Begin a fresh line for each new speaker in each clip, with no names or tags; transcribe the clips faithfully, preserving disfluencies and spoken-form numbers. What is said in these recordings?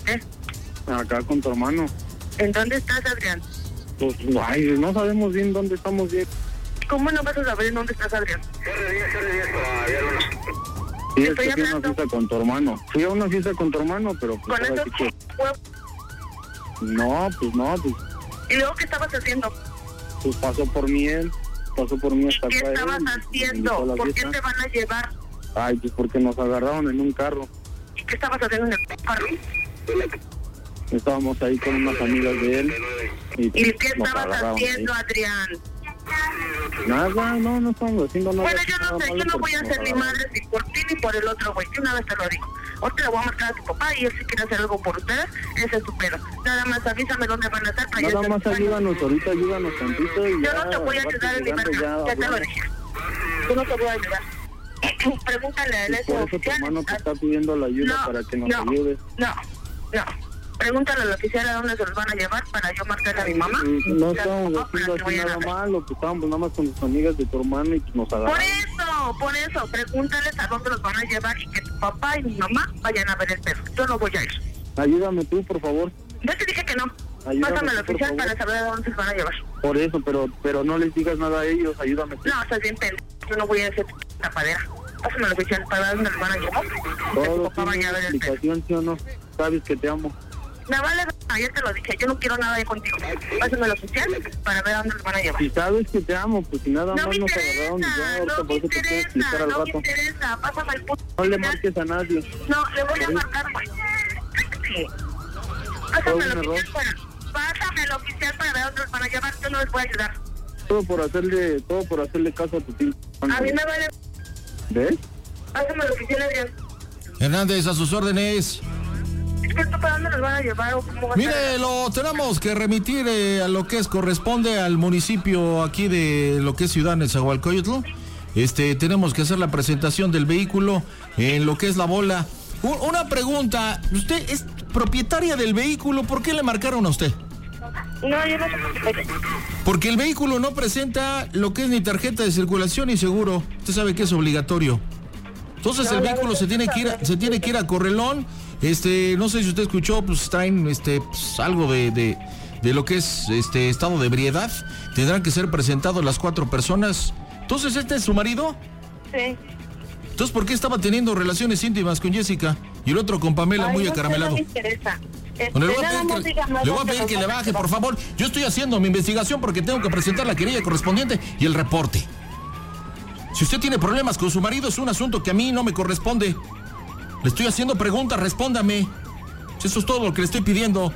qué?
Acá con tu hermano.
¿En dónde estás, Adrián?
Pues, ay, no sabemos bien dónde estamos bien.
¿Cómo no vas a saber en dónde estás, Adrián?
Sí, es
Estoy
que fui a una
hablando.
fiesta con tu hermano. Fui a una fiesta con tu hermano, pero pues
Con
ahora
esos
sí que...
huevos.
No, pues no, pues,
¿Y luego qué estabas haciendo?
pues pasó por mí él. Pasó por mí hasta
¿Qué
acá.
estabas
él, me invitó a
haciendo?
la
¿Por qué
fiesta.
te van a llevar?
Ay, pues porque nos agarraron en un carro.
¿Y qué estabas haciendo en el carro?
Estábamos ahí con unas amigas de él. ¿Y,
¿Y qué
nos
estabas
agarraron
haciendo,
ahí.
Adrián?
Nada, no, no estamos haciendo nada.
Bueno, yo no
nada
sé,
malo
yo no
porque
voy a
nos
ser ni
agarraron.
madre ni por ti ni por el otro güey. De una vez te lo digo. Ahorita le voy a marcar a tu papá y él si quiere hacer algo por ustedes, ese es su pedo. Nada más avísame dónde van a estar para yo
Nada
estar
más
ocupando.
ayúdanos, ahorita ayúdanos tantito y
Yo
ya.
no te voy a
vas
ayudar en mi
llegando,
verga, ya te lo
hablamos.
dije. Yo no te voy a ayudar. Pregúntale a él
Por
eso
eso tu
oficial.
hermano te está pidiendo la ayuda
No,
para que nos
no,
ayudes.
No, no. Pregúntale al oficial a dónde se los van a llevar para yo marcarle a mi mamá.
Y No
y a
estábamos
tu papá para
haciendo
que
así
vayan a
nada
ver.
malo, pues estábamos nada más con tus amigas de tu hermano y pues nos
Por
agarraron.
eso, por eso, pregúntales a dónde los van a llevar y que tu papá y mi mamá vayan a ver el perro. Yo no voy a ir.
Ayúdame tú, por favor.
Yo te dije que no.
Ayúdame
Pásame al
tú, por
oficial
favor.
para saber a dónde se los van a llevar.
Por eso, pero pero no les digas nada a ellos, ayúdame tú.
No, estás bien pendejo. Yo no voy a hacer tapadera. Pásame al oficial para ver dónde los van a llevar. Y que tu
Todo
papá
tiene
vaya a
una
ver el perro.
explicación, ¿sí o no? Sabes que te amo.
Me vale, ayer te lo dije, yo no quiero nada de contigo. Pásame al oficial para ver a dónde los van a llevar.
Si sabes que te amo, pues si nada
No
más
me
nos
interesa,
agarraron y ya, ahorita
no me
por eso te quiero explicar
interesa,
al
no me
rato.
interesa. Pásame al puto.
No le marques a nadie.
No, le voy a marcar, güey. Sí. Pásame
Fue
al
un
oficial para... Pásame al oficial para ver a dónde los van a llevar, yo no les voy a ayudar.
Todo por hacerle, todo por hacerle caso a tu tío.
A mí me vale...
¿Ves?
Pásame al oficial, Adrián.
Hernández, a sus órdenes.
Es que esto para dónde los van a llevar o cómo va a
Mire,
ser.
lo tenemos que remitir eh, a lo que es corresponde al municipio aquí de lo que es Ciudad Nezahualcóyotl. Este, tenemos que hacer la presentación del vehículo en lo que es la bola. U- una pregunta, ¿usted es propietaria del vehículo? ¿Por qué le marcaron a usted?
No, yo no sé por qué.
Porque el vehículo no presenta lo que es ni tarjeta de circulación ni seguro. Usted sabe que es obligatorio. Entonces el vehículo se tiene que ir, a- se tiene que ir a Correlón. Este, no sé si usted escuchó, pues traen este pues, algo de, de, de lo que es este estado de ebriedad. Tendrán que ser presentados las cuatro personas. Entonces, ¿este es su marido?
Sí.
Entonces, ¿por qué estaba teniendo relaciones íntimas con Jessica y el otro con Pamela,
Ay,
muy
no sé,
acaramelado?
No me interesa. Este,
Bueno, le voy a
nada
pedir
más
que,
dígame
le voy a
dónde
pedir
los
que le
van a
baje, por
llevar.
favor. Yo estoy haciendo mi investigación porque tengo que presentar la querella correspondiente y el reporte. Si usted tiene problemas con su marido, es un asunto que a mí no me corresponde. Le estoy haciendo preguntas, respóndame. Eso es todo lo que le estoy pidiendo.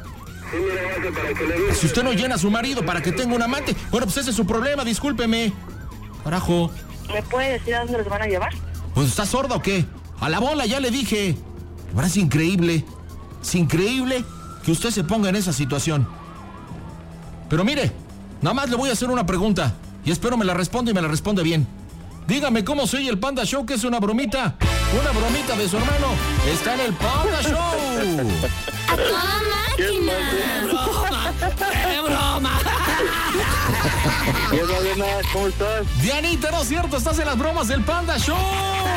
Si usted no llena a su marido para que tenga un amante, bueno, pues ese es su problema, discúlpeme. Carajo.
¿Me puede decir a dónde los van a llevar?
Pues, ¿está sorda o qué? A la bola, ya le dije. Ahora es increíble. Es increíble que usted se ponga en esa situación. Pero mire, nada más le voy a hacer una pregunta. Y espero me la responda y me la responde bien. Dígame cómo soy el Panda Show, que es una bromita. Una bromita de su hermano. Está en el Panda Show.
¡A toda máquina!
¡Broma! ¡Qué broma!
¿Qué tal, Diana? ¿Cómo estás?
Dianita, no es cierto, estás en las bromas del Panda Show.